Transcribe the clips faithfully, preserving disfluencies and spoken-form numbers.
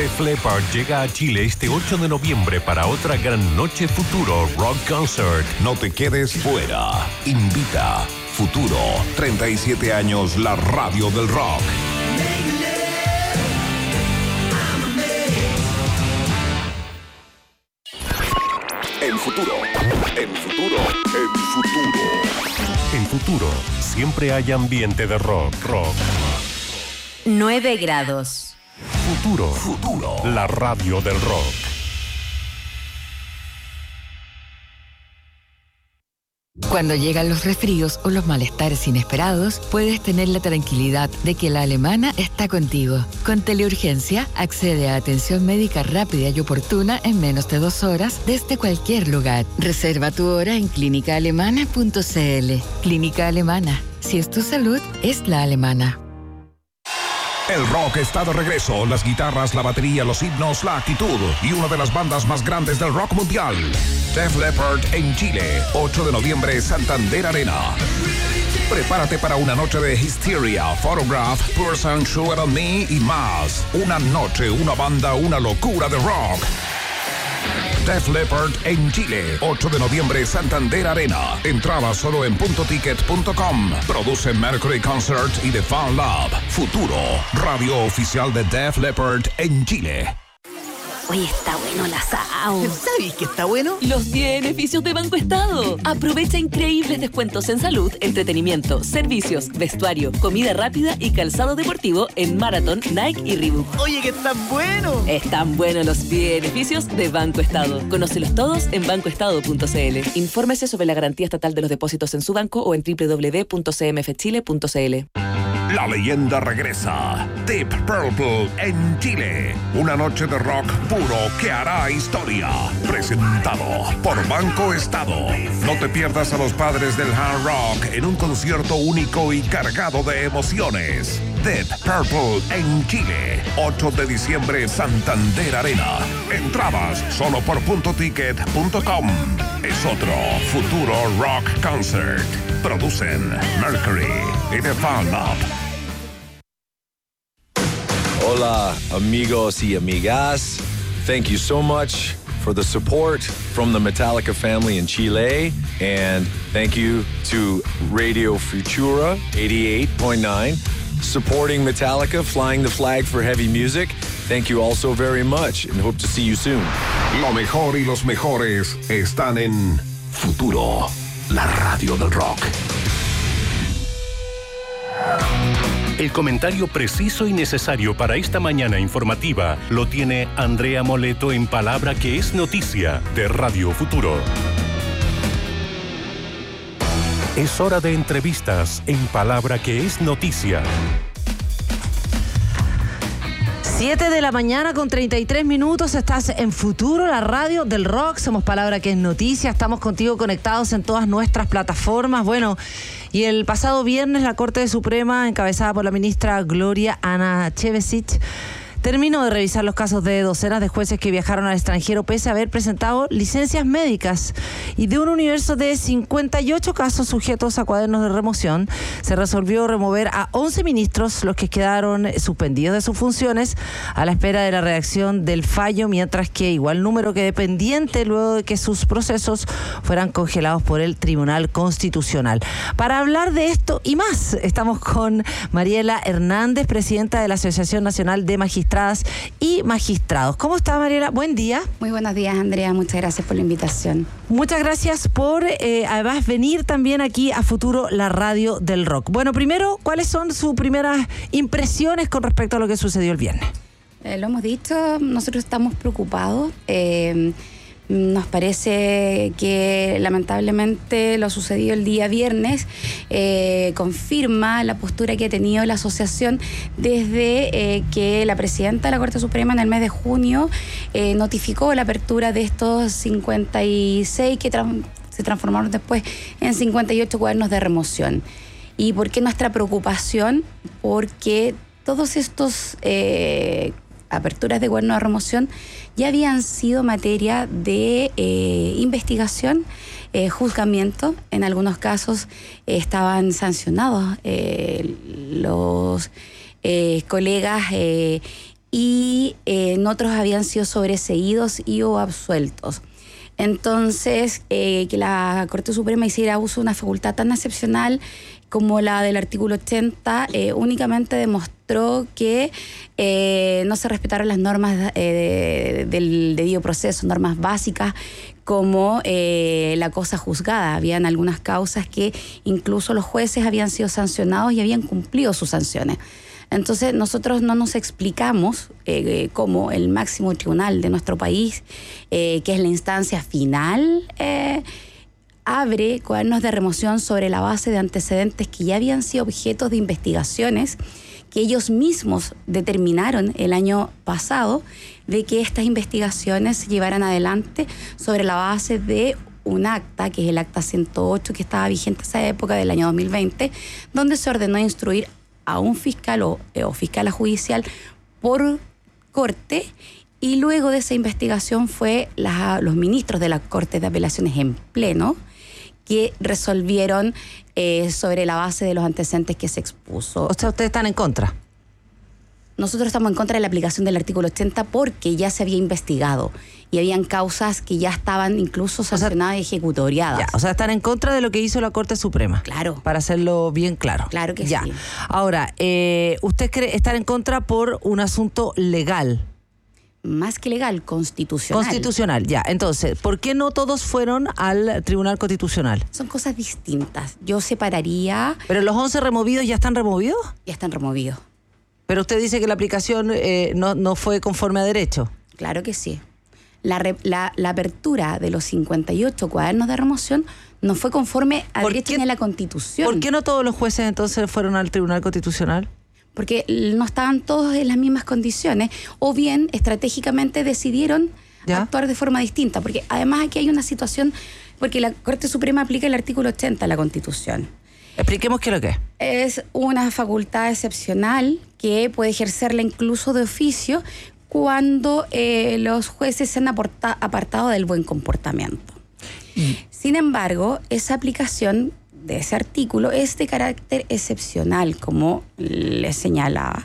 Def Leppard llega a Chile este ocho de noviembre para otra gran noche Futuro Rock Concert. No te quedes fuera. Invita Futuro. treinta y siete años, la radio del rock. En Futuro. En Futuro. En Futuro. En Futuro, siempre hay ambiente de rock. Rock. nueve grados. Futuro. Futuro. La radio del rock. Cuando llegan los resfríos o los malestares inesperados, puedes tener la tranquilidad de que la Alemana está contigo. Con Teleurgencia, accede a atención médica rápida y oportuna en menos de dos horas desde cualquier lugar. Reserva tu hora en clínica alemana punto c l. Clínica Alemana. Si es tu salud, es la alemana. El rock está de regreso. Las guitarras, la batería, los himnos, la actitud y una de las bandas más grandes del rock mundial. Def Leppard en Chile, ocho de noviembre, Santander Arena. Prepárate para una noche de Hysteria, Photograph, Person, Sugar on Me y más. Una noche, una banda, una locura de rock. Def Leppard en Chile, ocho de noviembre, Santander Arena. Entrada solo en punto ticket punto com. Produce Mercury Concert y The Fan Lab. Futuro, radio oficial de Def Leppard en Chile. Oye, está bueno el asado. ¿Sabes qué está bueno? Los beneficios de Banco Estado. Aprovecha increíbles descuentos en salud, entretenimiento, servicios, vestuario, comida rápida y calzado deportivo en Marathon, Nike y Reebok. Oye, que está bueno. Están buenos los beneficios de Banco Estado. Conócelos todos en banco estado punto c l. Infórmese sobre la garantía estatal de los depósitos en su banco o en doble u doble u doble u punto c m f chile punto c l. La leyenda regresa. Deep Purple en Chile. Una noche de rock puro que hará historia. Presentado por Banco Estado. No te pierdas a los padres del hard rock en un concierto único y cargado de emociones. Deep Purple en Chile. ocho de diciembre, Santander Arena. Entradas solo por punto ticket punto com. Es otro Futuro Rock Concert. Producen Mercury y The Fan Lab. Hola, amigos y amigas. Thank you so much for the support from the Metallica family in Chile. And thank you to Radio Futura eighty-eight point nine, supporting Metallica, flying the flag for heavy music. Thank you all so very much and hope to see you soon. Lo mejor y los mejores están en Futuro, la radio del rock. El comentario preciso y necesario para esta mañana informativa lo tiene Andrea Moleto en Palabra que es Noticia de Radio Futuro. Es hora de entrevistas en Palabra que es Noticia. siete de la mañana con treinta y tres minutos, estás en Futuro, la radio del rock, somos Palabra que es Noticia, estamos contigo conectados en todas nuestras plataformas. Bueno, y el pasado viernes la Corte Suprema, encabezada por la ministra Gloria Ana Chevesic, terminó de revisar los casos de docenas de jueces que viajaron al extranjero pese a haber presentado licencias médicas. Y de un universo de cincuenta y ocho casos sujetos a cuadernos de remoción, se resolvió remover a once ministros, los que quedaron suspendidos de sus funciones a la espera de la redacción del fallo, mientras que igual número quedó pendiente luego de que sus procesos fueran congelados por el Tribunal Constitucional. Para hablar de esto y más, estamos con Mariela Hernández, presidenta de la Asociación Nacional de Magistrados y magistrados. ¿Cómo está, Mariela? Buen día. Muy buenos días, Andrea. Muchas gracias por la invitación. Muchas gracias por, eh, además, venir también aquí a Futuro, la radio del rock. Bueno, primero, ¿cuáles son sus primeras impresiones con respecto a lo que sucedió el viernes? Eh, lo hemos dicho, nosotros estamos preocupados. Eh, Nos parece que lamentablemente lo sucedido el día viernes eh, confirma la postura que ha tenido la asociación desde eh, que la presidenta de la Corte Suprema en el mes de junio eh, notificó la apertura de estos cincuenta y seis que tra- se transformaron después en cincuenta y ocho cuadernos de remoción. ¿Y por qué nuestra preocupación? Porque todos estos eh, aperturas de cuadernos de remoción ya habían sido materia de eh, investigación, eh, juzgamiento. En algunos casos eh, estaban sancionados eh, los eh, colegas eh, y eh, en otros habían sido sobreseídos y o absueltos. Entonces, eh, que la Corte Suprema hiciera uso de una facultad tan excepcional como la del artículo ochenta, eh, únicamente demostró que eh, no se respetaron las normas eh, de, del debido proceso, normas básicas como eh, la cosa juzgada. Habían algunas causas que incluso los jueces habían sido sancionados y habían cumplido sus sanciones. Entonces nosotros no nos explicamos eh, cómo el máximo tribunal de nuestro país, eh, que es la instancia final, eh, abre cuadernos de remoción sobre la base de antecedentes que ya habían sido objetos de investigaciones que ellos mismos determinaron el año pasado de que estas investigaciones se llevaran adelante sobre la base de un acta, que es el acta ciento ocho, que estaba vigente esa época del año dos mil veinte, donde se ordenó instruir a un fiscal o, eh, o fiscal judicial por corte, y luego de esa investigación fue la, los ministros de la Corte de Apelaciones en pleno que resolvieron eh, sobre la base de los antecedentes que se expuso. O sea, ¿ustedes están en contra? Nosotros estamos en contra de la aplicación del artículo ochenta porque ya se había investigado y habían causas que ya estaban incluso sancionadas, o sea, y ejecutoriadas. Ya, o sea, están en contra de lo que hizo la Corte Suprema. Claro. Para hacerlo bien claro. Claro que ya. sí. Ahora, eh, ¿usted cree estar en contra por un asunto legal? Más que legal, constitucional. Constitucional, ya. Entonces, ¿por qué no todos fueron al Tribunal Constitucional? Son cosas distintas. Yo separaría... ¿Pero los once removidos ya están removidos? Ya están removidos. Pero usted dice que la aplicación eh, no, no fue conforme a derecho. Claro que sí. La, re, la, la apertura de los cincuenta y ocho cuadernos de remoción no fue conforme a derecho ni a la Constitución. ¿Por qué no todos los jueces entonces fueron al Tribunal Constitucional? Porque no estaban todos en las mismas condiciones, o bien estratégicamente decidieron ¿Ya? actuar de forma distinta, porque además aquí hay una situación, porque la Corte Suprema aplica el artículo ochenta de la Constitución. Expliquemos qué es lo que es. Es una facultad excepcional que puede ejercerla incluso de oficio cuando eh, los jueces se han aporta, apartado del buen comportamiento. Mm. Sin embargo, esa aplicación de ese artículo es de carácter excepcional, como le señalaba.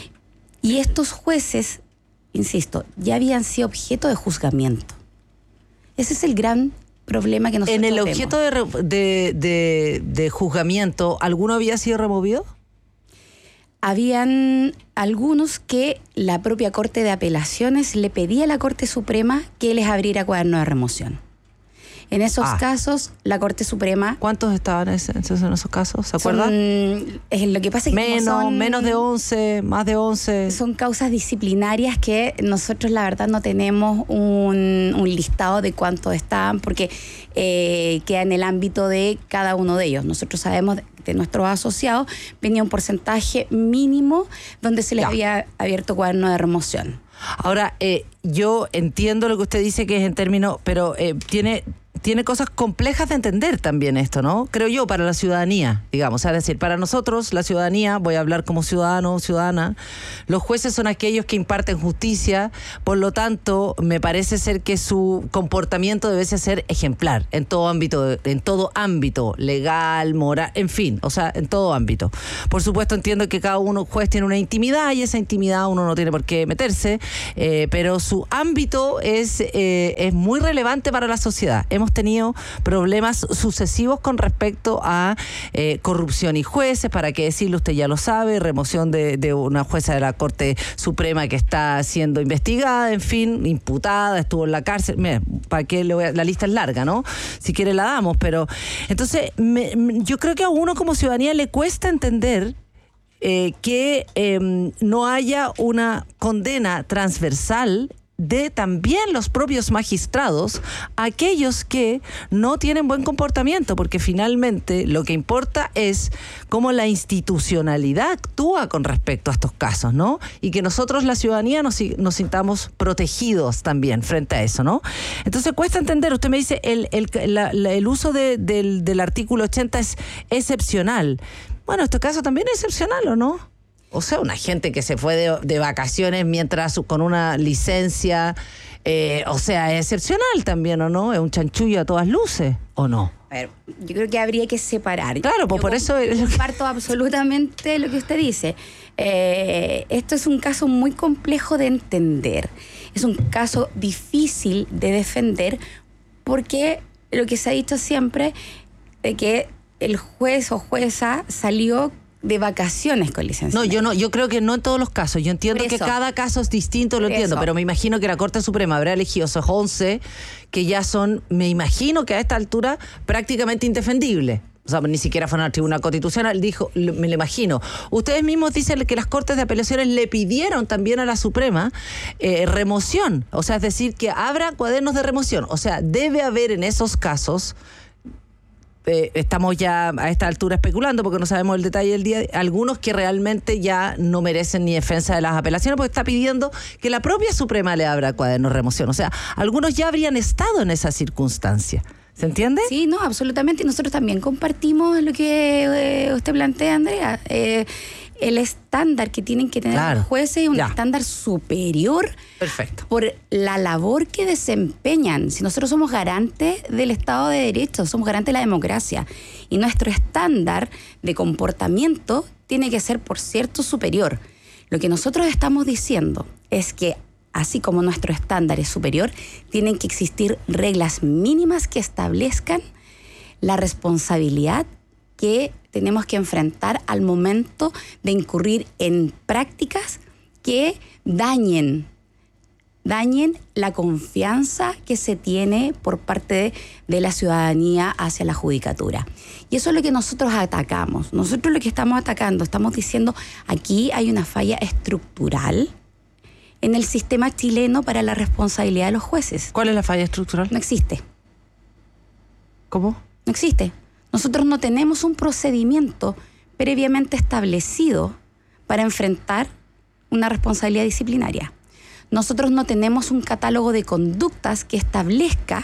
Y estos jueces, insisto, ya habían sido objeto de juzgamiento. Ese es el gran problema que nosotros En el vemos. objeto de, de, de, de juzgamiento, ¿alguno había sido removido? Habían algunos que la propia Corte de Apelaciones le pedía a la Corte Suprema que les abriera cuaderno de remoción. En esos ah. casos, la Corte Suprema... ¿Cuántos estaban en, ese, en esos casos? ¿Se acuerdan? Son, es, lo que pasa es que menos, son, menos de once, más de once. Son causas disciplinarias que nosotros, la verdad, no tenemos un, un listado de cuántos estaban, porque eh, queda en el ámbito de cada uno de ellos. Nosotros sabemos de nuestros asociados, venía un porcentaje mínimo donde se les ya. había abierto cuaderno de remoción. Ahora, eh, yo entiendo lo que usted dice que es en términos, pero eh, tiene... Tiene cosas complejas de entender también esto, ¿no? Creo yo, para la ciudadanía, digamos. Es decir, para nosotros, la ciudadanía, voy a hablar como ciudadano o ciudadana, los jueces son aquellos que imparten justicia, por lo tanto, me parece ser que su comportamiento debe ser ejemplar en todo ámbito, en todo ámbito, legal, moral, en fin, o sea, en todo ámbito. Por supuesto, entiendo que cada uno juez tiene una intimidad y esa intimidad uno no tiene por qué meterse, eh, pero su ámbito es, eh, es muy relevante para la sociedad. Hemos tenido problemas sucesivos con respecto a eh, corrupción y jueces, para qué decirlo, usted ya lo sabe, remoción de, de una jueza de la Corte Suprema que está siendo investigada, en fin, imputada, estuvo en la cárcel. Mira, para qué le voy a, la lista es larga, ¿no? Si quiere la damos, pero entonces me, yo creo que a uno como ciudadanía le cuesta entender eh, que eh, no haya una condena transversal de también los propios magistrados, aquellos que no tienen buen comportamiento, porque finalmente lo que importa es cómo la institucionalidad actúa con respecto a estos casos, ¿no? Y que nosotros, la ciudadanía, nos, nos sintamos protegidos también frente a eso, ¿no? Entonces cuesta entender, usted me dice, el, el, la, la, el uso de, del, del artículo ochenta es excepcional. Bueno, este caso también es excepcional, ¿o no? O sea, una gente que se fue de, de vacaciones mientras con una licencia, eh, o sea, es excepcional también, ¿o no? Es un chanchullo a todas luces, ¿o no? A ver, yo creo que habría que separar. Claro, pues por eso... Comparto absolutamente lo que usted dice. Eh, esto es un caso muy complejo de entender. Es un caso difícil de defender porque lo que se ha dicho siempre es que el juez o jueza salió de vacaciones con licencia. No, yo no, yo creo que no en todos los casos. Yo entiendo que cada caso es distinto, lo Por entiendo, eso. pero me imagino que la Corte Suprema habrá elegido esos once que ya son, me imagino que a esta altura, prácticamente indefendibles. O sea, ni siquiera fueron al Tribunal Constitucional, dijo, me lo imagino. Ustedes mismos dicen que las Cortes de Apelaciones le pidieron también a la Suprema eh, remoción. O sea, es decir, que abra cuadernos de remoción. O sea, debe haber en esos casos... Eh, estamos ya a esta altura especulando porque no sabemos el detalle del día, algunos que realmente ya no merecen ni defensa de las apelaciones porque está pidiendo que la propia Suprema le abra cuadernos de remoción. O sea, algunos ya habrían estado en esa circunstancia. ¿Se entiende? Sí, no, absolutamente. Y nosotros también compartimos lo que eh, usted plantea, Andrea. Eh, el estándar que tienen que tener Claro. los jueces es un Ya. estándar superior. Perfecto. Por la labor que desempeñan. Si nosotros somos garantes del Estado de Derecho, somos garantes de la democracia. Y nuestro estándar de comportamiento tiene que ser, por cierto, superior. Lo que nosotros estamos diciendo es que, así como nuestro estándar es superior, tienen que existir reglas mínimas que establezcan la responsabilidad que tenemos que enfrentar al momento de incurrir en prácticas que dañen, dañen la confianza que se tiene por parte de, de la ciudadanía hacia la judicatura. Y eso es lo que nosotros atacamos. Nosotros lo que estamos atacando, estamos diciendo, aquí hay una falla estructural en el sistema chileno para la responsabilidad de los jueces. ¿Cuál es la falla estructural? No existe. ¿Cómo? No existe. Nosotros no tenemos un procedimiento previamente establecido para enfrentar una responsabilidad disciplinaria. Nosotros no tenemos un catálogo de conductas que establezca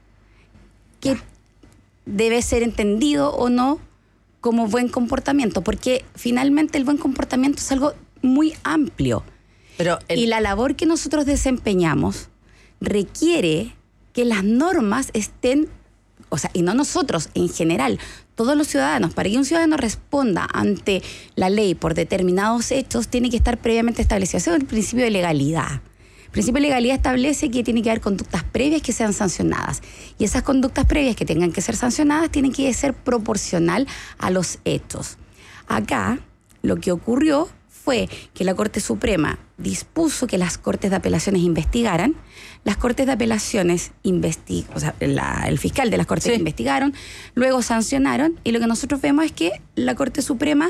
que debe ser entendido o no como buen comportamiento, porque finalmente el buen comportamiento es algo muy amplio. Pero el... Y la labor que nosotros desempeñamos requiere que las normas estén, o sea, y no nosotros, en general, todos los ciudadanos, para que un ciudadano responda ante la ley por determinados hechos, tiene que estar previamente establecido. Ese es el principio de legalidad. El principio de legalidad establece que tiene que haber conductas previas que sean sancionadas. Y esas conductas previas que tengan que ser sancionadas tienen que ser proporcional a los hechos. Acá, lo que ocurrió fue que la Corte Suprema dispuso que las Cortes de Apelaciones investigaran, las Cortes de Apelaciones investi- o sea, la, el fiscal de las Cortes Sí. investigaron, luego sancionaron, y lo que nosotros vemos es que la Corte Suprema,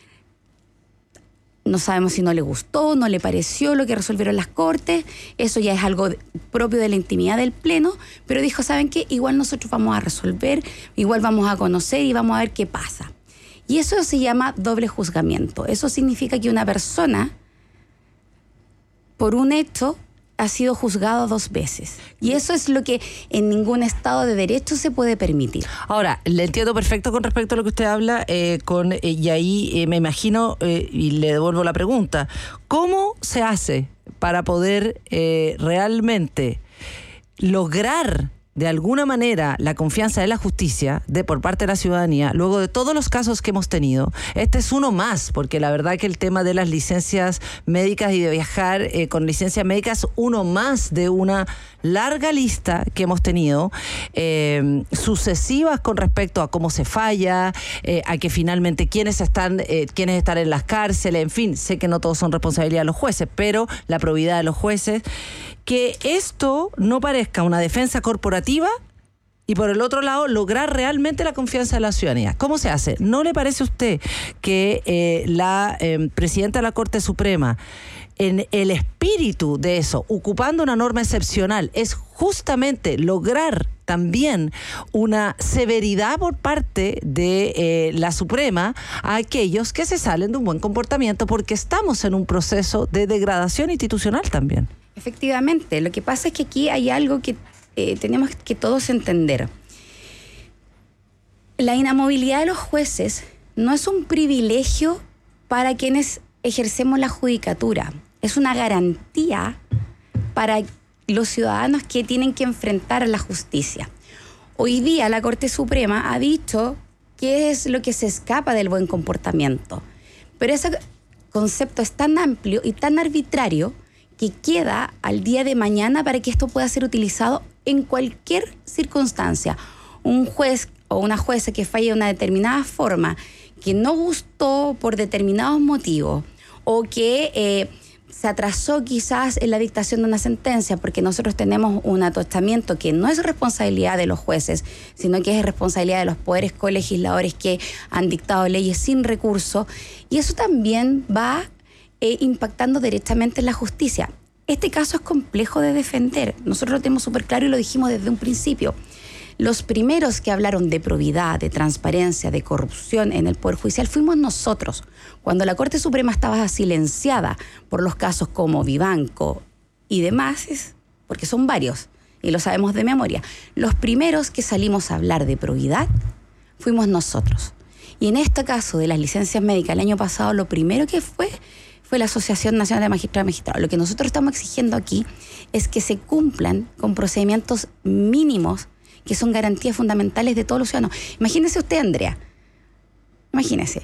no sabemos si no le gustó, no le pareció lo que resolvieron las Cortes, eso ya es algo de- propio de la intimidad del Pleno, pero dijo, ¿saben qué? Igual nosotros vamos a resolver, igual vamos a conocer y vamos a ver qué pasa. Y eso se llama doble juzgamiento. Eso significa que una persona, por un hecho, ha sido juzgado dos veces. Y eso es lo que en ningún Estado de Derecho se puede permitir. Ahora, le entiendo perfecto con respecto a lo que usted habla, eh, con, eh, y ahí eh, me imagino, eh, y le devuelvo la pregunta, ¿cómo se hace para poder eh, realmente lograr de alguna manera la confianza de la justicia de por parte de la ciudadanía, luego de todos los casos que hemos tenido? Este es uno más, porque la verdad que el tema de las licencias médicas y de viajar eh, con licencias médicas, uno más de una larga lista que hemos tenido, eh, sucesivas con respecto a cómo se falla, eh, a que finalmente quiénes están, eh, quiénes están en las cárceles, en fin, sé que no todos son responsabilidad de los jueces, pero la probidad de los jueces, que esto no parezca una defensa corporativa y por el otro lado lograr realmente la confianza de la ciudadanía. ¿Cómo se hace? ¿No le parece a usted que eh, la eh, presidenta de la Corte Suprema, en el espíritu de eso, ocupando una norma excepcional, es justamente lograr también una severidad por parte de eh, la Suprema a aquellos que se salen de un buen comportamiento, porque estamos en un proceso de degradación institucional también? Efectivamente, lo que pasa es que aquí hay algo que eh, tenemos que todos entender. La inamovilidad de los jueces no es un privilegio para quienes ejercemos la judicatura, es una garantía para los ciudadanos que tienen que enfrentar a la justicia. Hoy día la Corte Suprema ha dicho qué es lo que se escapa del buen comportamiento, pero esa concepto es tan amplio y tan arbitrario que queda al día de mañana para que esto pueda ser utilizado en cualquier circunstancia. Un juez o una jueza que falle de una determinada forma, que no gustó por determinados motivos, o que eh, se atrasó quizás en la dictación de una sentencia, porque nosotros tenemos un atostamiento que no es responsabilidad de los jueces, sino que es responsabilidad de los poderes colegisladores que han dictado leyes sin recurso, y eso también va eh, impactando directamente en la justicia. Este caso es complejo de defender, nosotros lo tenemos súper claro y lo dijimos desde un principio. Los primeros que hablaron de probidad, de transparencia, de corrupción en el Poder Judicial fuimos nosotros. Cuando la Corte Suprema estaba silenciada por los casos como Vivanco y demás, porque son varios y lo sabemos de memoria, los primeros que salimos a hablar de probidad fuimos nosotros. Y en este caso de las licencias médicas el año pasado, lo primero que fue fue la Asociación Nacional de Magistrados y Magistrados. Lo que nosotros estamos exigiendo aquí es que se cumplan con procedimientos mínimos que son garantías fundamentales de todos los ciudadanos. Imagínese usted, Andrea, imagínese,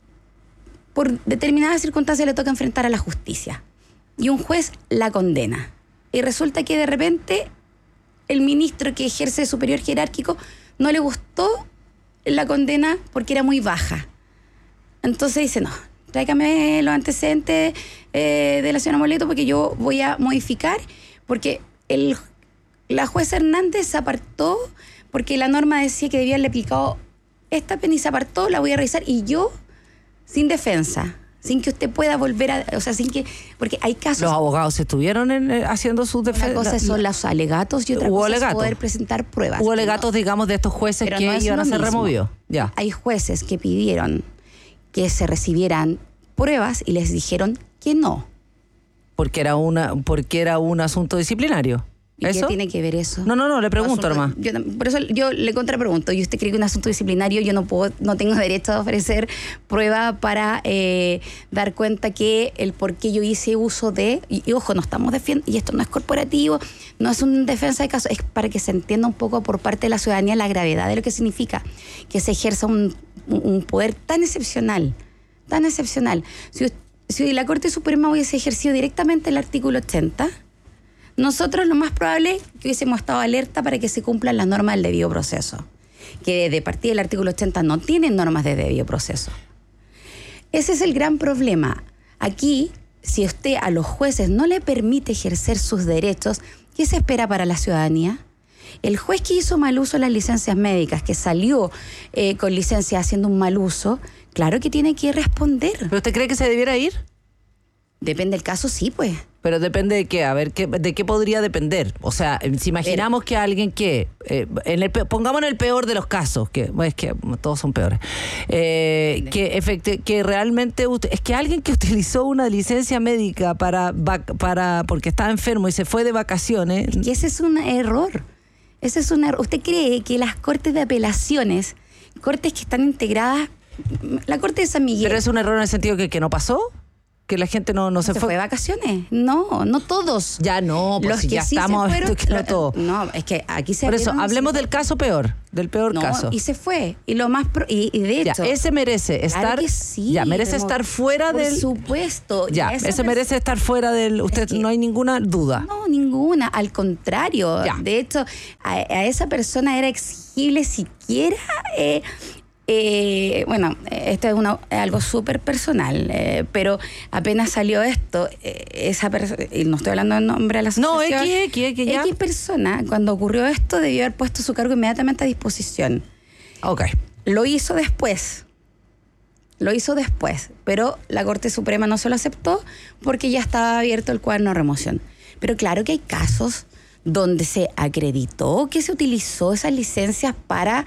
por determinadas circunstancias le toca enfrentar a la justicia y un juez la condena. Y resulta que de repente el ministro que ejerce superior jerárquico no le gustó la condena porque era muy baja. Entonces dice, no, tráigame los antecedentes eh, de la señora Moleto porque yo voy a modificar, porque el la jueza Hernández se apartó porque la norma decía que debía haberle aplicado esta pena y se apartó, la voy a revisar y yo, sin defensa, sin que usted pueda volver a... O sea, sin que... Porque hay casos... Los abogados estuvieron en, eh, haciendo sus defensas. Una cosa son los alegatos y otra Hubo cosa alegatos. es poder presentar pruebas. Hubo alegatos, no, digamos, de estos jueces que no iban a ser removidos. Ya. Hay jueces que pidieron que se recibieran pruebas y les dijeron que no. Porque era una, porque era un asunto disciplinario. ¿Y ¿Eso? qué tiene que ver eso? No, no, no, le pregunto, hermano. Por eso yo le contrapregunto. ¿Y usted cree que un asunto disciplinario yo no puedo, no tengo derecho a ofrecer prueba para eh, dar cuenta que el por qué yo hice uso de... Y, y ojo, no estamos defendiendo... Y esto no es corporativo, no es una defensa de caso, es para que se entienda un poco por parte de la ciudadanía la gravedad de lo que significa que se ejerza un, un poder tan excepcional, tan excepcional. Si, si la Corte Suprema hubiese ejercido directamente el artículo ochenta... Nosotros lo más probable es que hubiésemos estado alerta para que se cumplan las normas del debido proceso, que de partida del artículo ochenta no tienen normas de debido proceso. Ese es el gran problema. Aquí, si usted a los jueces no le permite ejercer sus derechos, ¿qué se espera para la ciudadanía? El juez que hizo mal uso de las licencias médicas, que salió eh, con licencia haciendo un mal uso, claro que tiene que responder. ¿Pero usted cree que se debiera ir? Depende del caso, sí, pues. Pero depende de qué, a ver, ¿qué, ¿de qué podría depender? O sea, si imaginamos que alguien que, eh, en el, pongamos en el peor de los casos, que es que todos son peores, eh, que, efecti- que realmente, es que alguien que utilizó una licencia médica para, para porque estaba enfermo y se fue de vacaciones... Es que ese es un error, ese es un error. ¿Usted cree que las cortes de apelaciones, cortes que están integradas, la Corte de San Miguel... ¿Pero es un error en el sentido que, que no pasó? Que la gente no, no se, se fue. fue de vacaciones. No, no todos. Ya no, pues los si que ya sí estamos se fueron, que no todo. No, es que aquí se Por eso, abrieron, hablemos se del caso peor, del peor no, caso. Y se fue. Y lo más pro, y, y de hecho. Ya, ese merece estar. Claro que sí, ya, merece remo- estar fuera por del. Por supuesto. Ya, ese pers- merece estar fuera del. Usted Es que, no hay ninguna duda. No, ninguna. Al contrario. Ya. De hecho, a, a esa persona era exigible siquiera. Eh, Eh, bueno, esto es, una, es algo súper personal, eh, pero apenas salió esto, eh, esa persona, y no estoy hablando en nombre de la asociación. No, X, X, X, ya. X persona, cuando ocurrió esto, debió haber puesto su cargo inmediatamente a disposición. Ok. Lo hizo después. Lo hizo después, pero la Corte Suprema no se lo aceptó porque ya estaba abierto el cuaderno de remoción. Pero claro que hay casos donde se acreditó que se utilizó esas licencias para...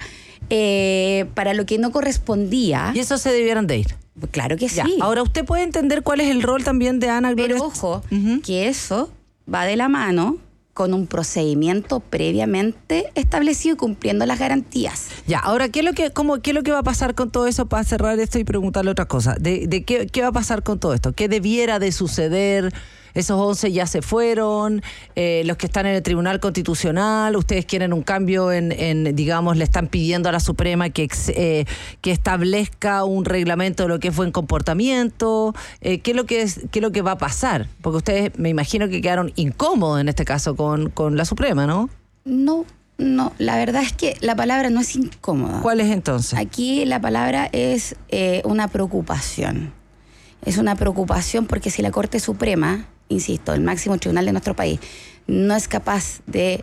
Eh, para lo que no correspondía. Y eso se debieran de ir. Pues claro que Ya. sí. Ahora, ¿usted puede entender cuál es el rol también de Ana Gloria? Pero ojo, Uh-huh. que eso va de la mano con un procedimiento previamente establecido y cumpliendo las garantías. Ya, ahora, ¿qué es lo que, cómo, qué es lo que va a pasar con todo eso para cerrar esto y preguntarle otra cosa? ¿De, de qué, qué va a pasar con todo esto? ¿Qué debiera de suceder? Esos once ya se fueron, eh, los que están en el Tribunal Constitucional, ustedes quieren un cambio en, en digamos, le están pidiendo a la Suprema que, ex, eh, que establezca un reglamento de lo que es buen comportamiento. Eh, ¿qué, es lo que es, ¿Qué es lo que va a pasar? Porque ustedes me imagino que quedaron incómodos en este caso con, con la Suprema, ¿no? No, no, la verdad es que la palabra no es incómoda. ¿Cuál es entonces? Aquí la palabra es eh, una preocupación. Es una preocupación porque si la Corte Suprema, insisto, el máximo tribunal de nuestro país, no es capaz de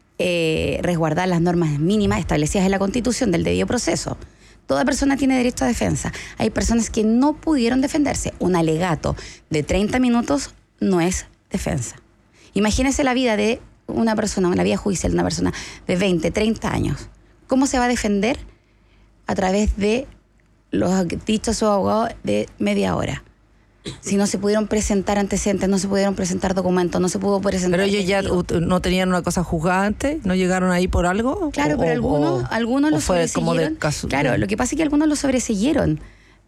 eh, resguardar las normas mínimas establecidas en la Constitución del debido proceso. Toda persona tiene derecho a defensa. Hay personas que no pudieron defenderse. Un alegato de treinta minutos no es defensa. Imagínese la vida de una persona, la vida judicial de una persona de veinte, treinta años. ¿Cómo se va a defender? A través de los dichos o abogados de media hora. Si no se pudieron presentar antecedentes, no se pudieron presentar documentos, no se pudo presentar... ¿Pero ellos ya no tenían una cosa juzgada antes? ¿No llegaron ahí por algo? Claro, o, pero algunos, o, algunos o lo sobreseyeron. Caso, claro, de... lo que pasa es que algunos lo sobreseyeron.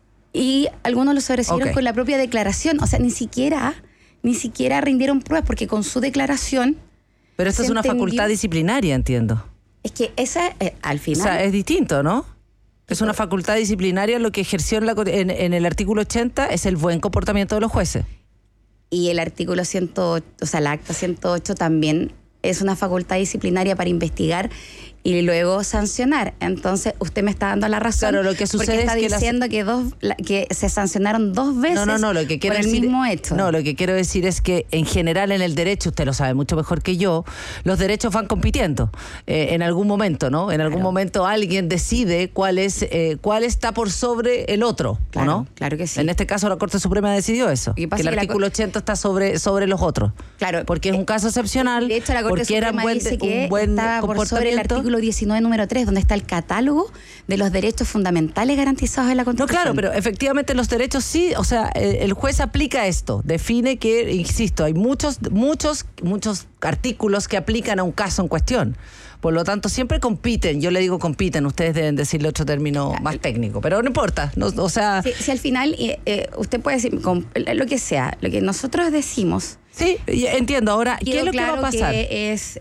Y algunos lo sobreseyeron okay. con la propia declaración. O sea, ni siquiera, ni siquiera rindieron pruebas, porque con su declaración... Pero esto es una entendió... facultad disciplinaria, entiendo. Es que esa, eh, al final... O sea, es distinto, ¿no? Es una facultad disciplinaria, lo que ejerció en, la, en, en el artículo ochenta es el buen comportamiento de los jueces. Y el artículo ciento ocho, o sea, la acta ciento ocho también es una facultad disciplinaria para investigar y luego sancionar. Entonces, usted me está dando la razón. Claro, lo que sucede porque está es que diciendo las... que dos la, que se sancionaron dos veces no, no, no, lo que quiero por el decir, mismo hecho. No, lo que quiero decir es que en general en el derecho, usted lo sabe mucho mejor que yo, los derechos van compitiendo eh, en algún momento, ¿no? En algún claro. momento alguien decide cuál es eh, cuál está por sobre el otro, claro, ¿no? Claro que sí. En este caso la Corte Suprema decidió eso, que, que el artículo la... ochenta está sobre, sobre los otros. Claro. Porque es un caso excepcional, de hecho, la Corte porque era buen, dice que un buen estaba por sobre el artículo diecinueve, número tres, donde está el catálogo de los derechos fundamentales garantizados en la Constitución. No, claro, pero efectivamente los derechos sí, o sea, el juez aplica esto, define que, insisto, hay muchos, muchos, muchos artículos que aplican a un caso en cuestión. Por lo tanto, siempre compiten. Yo le digo compiten, ustedes deben decirle otro término más técnico, pero no importa. No, o sea, si, si al final eh, eh, usted puede decir con, lo que sea, lo que nosotros decimos. Sí, entiendo. Ahora, ¿qué es lo claro que va a pasar? Que es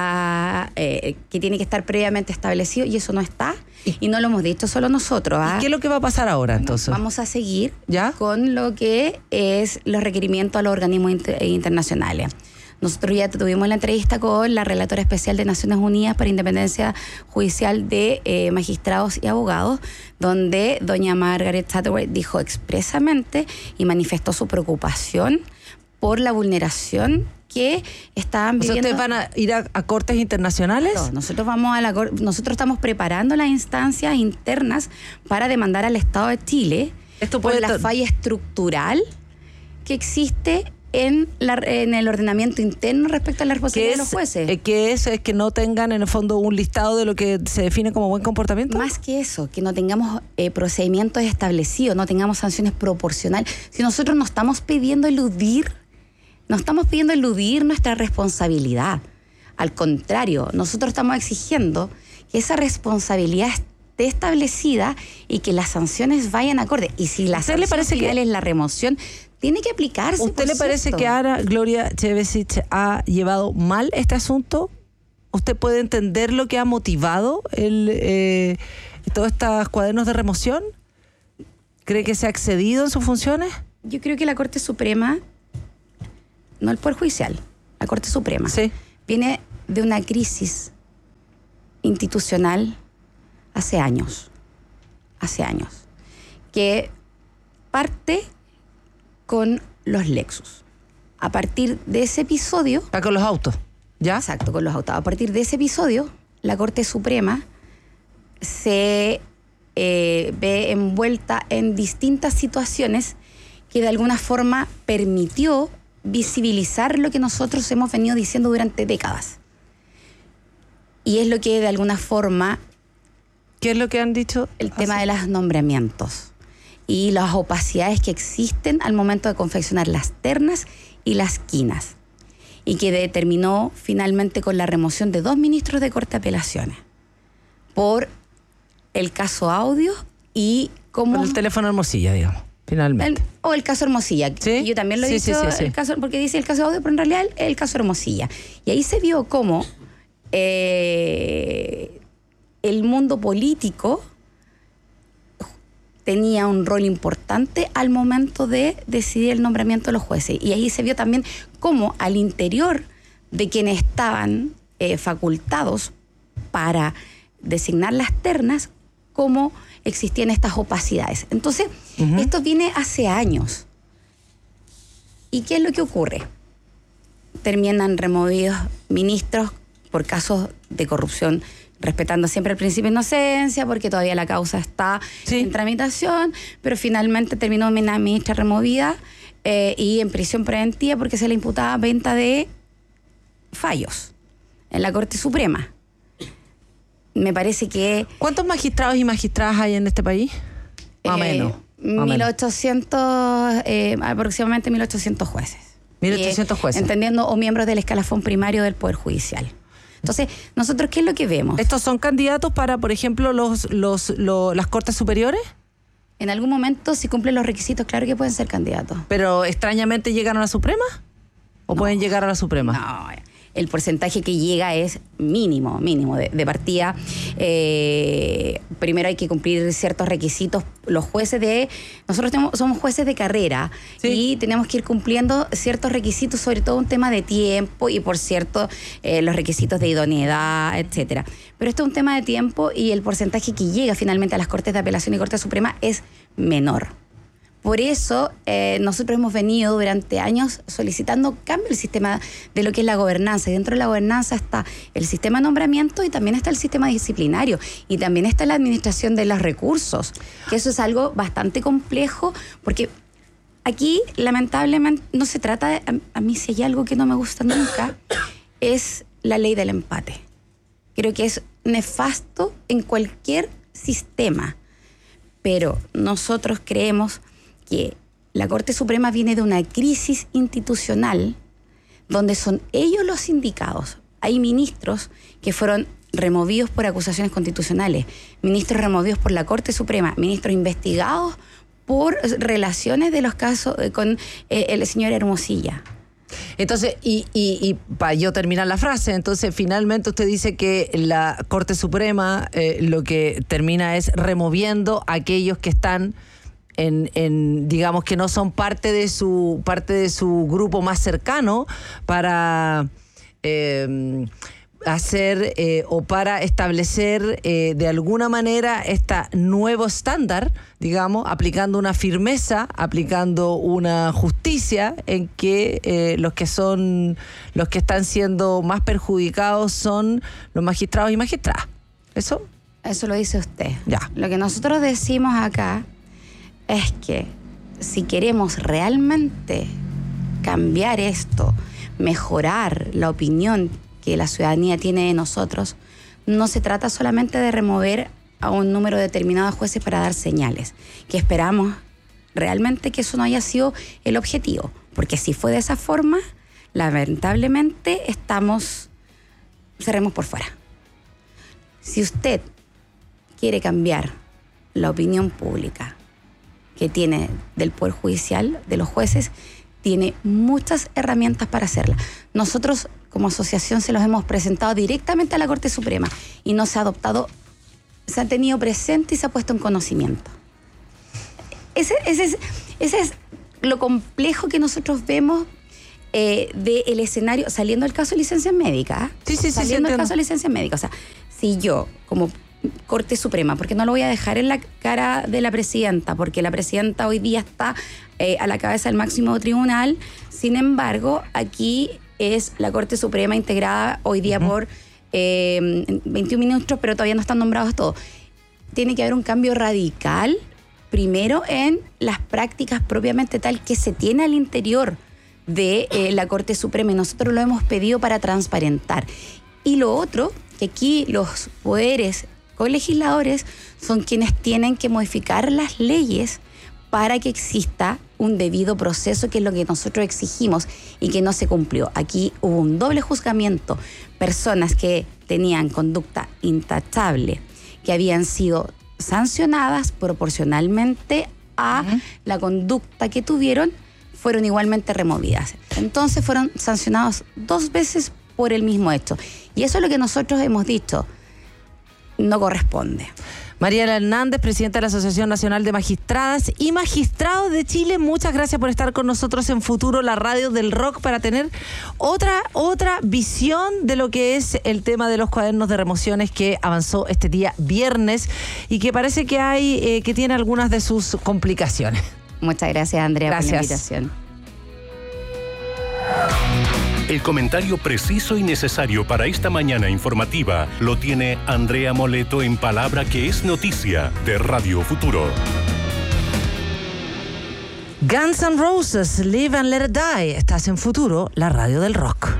la eh, que tiene que estar previamente establecido y eso no está. Y no lo hemos dicho solo nosotros. ¿ah? ¿Y qué es lo que va a pasar ahora entonces? Vamos a seguir ¿Ya? con lo que es los requerimientos a los organismos inter- internacionales. Nosotros ya tuvimos la entrevista con la relatora especial de Naciones Unidas para Independencia Judicial de eh, Magistrados y Abogados, donde doña Margaret Satterwhite dijo expresamente y manifestó su preocupación por la vulneración que estaban viviendo. ¿Ustedes van a ir a, a cortes internacionales? No, nosotros vamos a la nosotros estamos preparando las instancias internas para demandar al Estado de Chile Esto por puede la falla estructural que existe en, la, en el ordenamiento interno respecto a la responsabilidad de los jueces. Eh, ¿Qué es? ¿Es que no tengan en el fondo un listado de lo que se define como buen comportamiento? Más que eso, que no tengamos eh, procedimientos establecidos, no tengamos sanciones proporcionales. Si nosotros no estamos pidiendo eludir, no estamos pidiendo eludir nuestra responsabilidad. Al contrario, nosotros estamos exigiendo que esa responsabilidad esté establecida y que las sanciones vayan acorde. Y si la sanción final es la remoción, tiene que aplicarse. ¿Usted le parece cierto. que Ana Gloria Chevesich ha llevado mal este asunto? ¿Usted puede entender lo que ha motivado el, eh, todos estos cuadernos de remoción? ¿Cree que se ha excedido en sus funciones? Yo creo que la Corte Suprema, no el Poder Judicial, la Corte Suprema, sí. viene de una crisis institucional hace años, hace años, que parte con los Lexus. A partir de ese episodio... ¿Está con los autos? ¿Ya? Exacto, con los autos. A partir de ese episodio, la Corte Suprema se eh, ve envuelta en distintas situaciones que de alguna forma permitió visibilizar lo que nosotros hemos venido diciendo durante décadas. Y es lo que de alguna forma... ¿Qué es lo que han dicho? El tema de los nombramientos y las opacidades que existen al momento de confeccionar las ternas y las quinas, y que determinó finalmente con la remoción de dos ministros de Corte de Apelaciones por el caso audio y como... Por el teléfono Hermosilla, digamos. finalmente. El, o el caso Hermosilla. ¿Sí? Yo también lo he Sí, dicho, sí, sí, sí. El caso, porque dice el caso Audio, pero en realidad el, el caso Hermosilla. Y ahí se vio cómo eh, el mundo político tenía un rol importante al momento de decidir el nombramiento de los jueces. Y ahí se vio también cómo al interior de quienes estaban eh, facultados para designar las ternas, cómo existían estas opacidades. Entonces, uh-huh. esto viene hace años. ¿Y qué es lo que ocurre? Terminan removidos ministros por casos de corrupción, respetando siempre el principio de inocencia, porque todavía la causa está sí. en tramitación, pero finalmente terminó una ministra removida eh, y en prisión preventiva porque se le imputaba venta de fallos en la Corte Suprema. Me parece que... ¿Cuántos magistrados y magistradas hay en este país? Más o eh, menos. Más mil ochocientos, eh, aproximadamente mil ochocientos jueces. mil ochocientos eh, jueces. Entendiendo, o miembros del escalafón primario del Poder Judicial. Entonces, nosotros, ¿qué es lo que vemos? ¿Estos son candidatos para, por ejemplo, los, los, los las Cortes Superiores? En algún momento, si cumplen los requisitos, claro que pueden ser candidatos. ¿Pero extrañamente llegan a la Suprema? ¿O no, pueden llegar a la Suprema? No, el porcentaje que llega es mínimo, mínimo de, de partida. Eh, primero hay que cumplir ciertos requisitos. Los jueces de... Nosotros tenemos, somos jueces de carrera sí. y tenemos que ir cumpliendo ciertos requisitos, sobre todo un tema de tiempo y, por cierto, eh, los requisitos de idoneidad, etcétera. Pero esto es un tema de tiempo y el porcentaje que llega finalmente a las Cortes de Apelación y Corte Suprema es menor. Por eso eh, nosotros hemos venido durante años solicitando cambio del sistema de lo que es la gobernanza. Y dentro de la gobernanza está el sistema de nombramiento y también está el sistema disciplinario. Y también está la administración de los recursos, que eso es algo bastante complejo, porque aquí lamentablemente no se trata de... A, a mí si hay algo que no me gusta nunca, es la ley del empate. Creo que es nefasto en cualquier sistema. Pero nosotros creemos que la Corte Suprema viene de una crisis institucional donde son ellos los indicados. Hay ministros que fueron removidos por acusaciones constitucionales, ministros removidos por la Corte Suprema, ministros investigados por relaciones de los casos con eh, el señor Hermosilla. Entonces, y, y, y para yo terminar la frase, entonces finalmente usted dice que la Corte Suprema eh, lo que termina es removiendo a aquellos que están en, en, digamos que no son parte de su, parte de su grupo más cercano para eh, hacer eh, o para establecer eh, de alguna manera este nuevo estándar, digamos, aplicando una firmeza, aplicando una justicia en que eh, los que son, los que están siendo más perjudicados son los magistrados y magistradas. ¿Eso? Eso lo dice usted. Ya. Lo que nosotros decimos acá es que si queremos realmente cambiar esto, mejorar la opinión que la ciudadanía tiene de nosotros, no se trata solamente de remover a un número determinado de jueces para dar señales, que esperamos realmente que eso no haya sido el objetivo, porque si fue de esa forma, lamentablemente estamos, cerremos por fuera. Si usted quiere cambiar la opinión pública que tiene del Poder Judicial, de los jueces, tiene muchas herramientas para hacerla. Nosotros, como asociación, se los hemos presentado directamente a la Corte Suprema y no se ha adoptado, se ha tenido presente y se ha puesto en conocimiento. Ese, ese, es, ese es lo complejo que nosotros vemos eh, del escenario, saliendo del caso de licencia médica. Sí, sí, sí. Saliendo sí, del caso de licencia médica. O sea, si yo, como Corte Suprema, porque no lo voy a dejar en la cara de la presidenta, porque la presidenta hoy día está eh, a la cabeza del máximo tribunal. Sin embargo, aquí es la Corte Suprema integrada hoy día uh-huh. por eh, veintiún ministros, pero todavía no están nombrados todos. Tiene que haber un cambio radical, primero en las prácticas propiamente tal que se tiene al interior de eh, la Corte Suprema, y nosotros lo hemos pedido para transparentar. Y lo otro, que aquí los poderes colegisladores son quienes tienen que modificar las leyes para que exista un debido proceso, que es lo que nosotros exigimos y que no se cumplió. Aquí hubo un doble juzgamiento, personas que tenían conducta intachable, que habían sido sancionadas proporcionalmente a uh-huh. la conducta que tuvieron, fueron igualmente removidas. Entonces fueron sancionados dos veces por el mismo hecho. Y eso es lo que nosotros hemos dicho, no corresponde. Mariela Hernández, presidenta de la Asociación Nacional de Magistradas y Magistrados de Chile, muchas gracias por estar con nosotros en Futuro, la radio del rock, para tener otra, otra visión de lo que es el tema de los cuadernos de remociones que avanzó este día viernes y que parece que hay, eh, que tiene algunas de sus complicaciones. Muchas gracias, Andrea, gracias. por la invitación. El comentario preciso y necesario para esta mañana informativa lo tiene Andrea Moleto en Palabra que es Noticia de Radio Futuro. Guns N' Roses, Live and Let It Die. Estás en Futuro, la radio del rock.